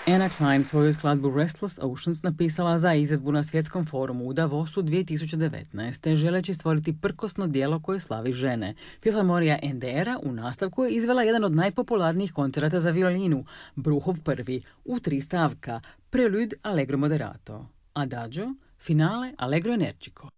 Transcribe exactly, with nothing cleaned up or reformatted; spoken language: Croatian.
Anna Klein svoju skladbu Restless Oceans napisala za izvedbu na svjetskom forumu u Davosu dvije tisuće devetnaeste. želeći stvoriti prkosno djelo koje slavi žene. Filharmonija en de era u nastavku je izvela jedan od najpopularnijih koncerata za violinu, Bruhov prvi, u tri stavka, Prelude Allegro moderato, Adagio, Finale Allegro energico.